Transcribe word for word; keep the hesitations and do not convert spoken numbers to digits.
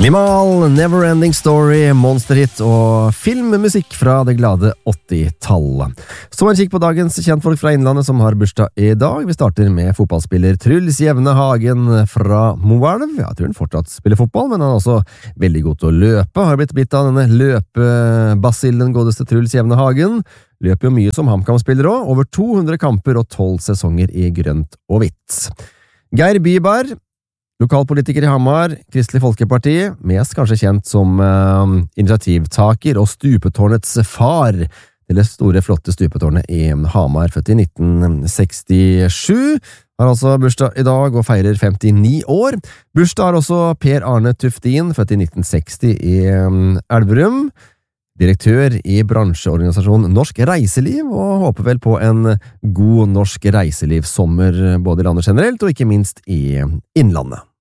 Limahl, Neverending Story, monsterhit og filmmusikk fra det glade åttitallet. Så en kikk på dagens kjentfolk fra Innlandet som har bursdag i dag. Vi starter med fotballspiller Truls Jevne Hagen fra Moelv. Jeg tror han fortsatt spiller fotball, men han er også veldig god til å løpe. Har blitt bitt av denne løpebasillen, godeste Truls Jevne Hagen. Løper jo mye som HamKam-spiller også. Over to hundre kamper og tolv sesonger i grønt og hvitt. Geir Byberg, lokalpolitiker i Hamar, Kristelig Folkeparti, mest kanskje kjent som uh, initiativtaker og stupetårnets far, til det store, flotte stupetårnet i Hamar, født i nitten sekstisju. Har altså bursdag i dag og feirer femtini år. Bursdag har også Per Arne Tuftin, født i nitten seksti i um, Elverum. Direktør i bransjeorganisasjonen Norsk Reiseliv, og håper vel på en god norsk reiselivssommer både i landet generelt og ikke minst i Innlandet.